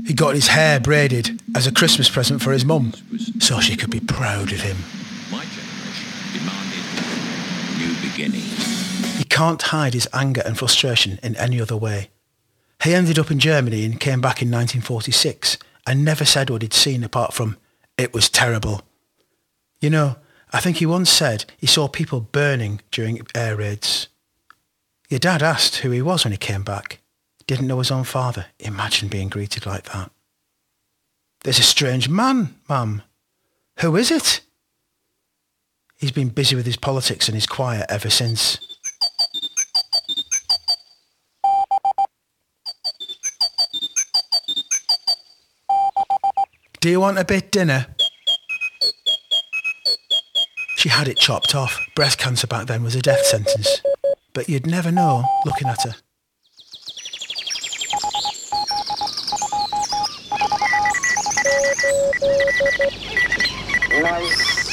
He got his hair braided as a Christmas present for his mum, so she could be proud of him. My generation demanded new beginnings. He can't hide his anger and frustration in any other way. He ended up in Germany and came back in 1946 and never said what he'd seen apart from, "It was terrible." You know, I think he once said he saw people burning during air raids. Your dad asked who he was when he came back. Didn't know his own father. Imagine being greeted like that. "There's a strange man, Mum." "Who is it?" He's been busy with his politics and he's quiet ever since. "Do you want a bit dinner?" She had it chopped off. Breast cancer back then was a death sentence. But you'd never know looking at her. Nice.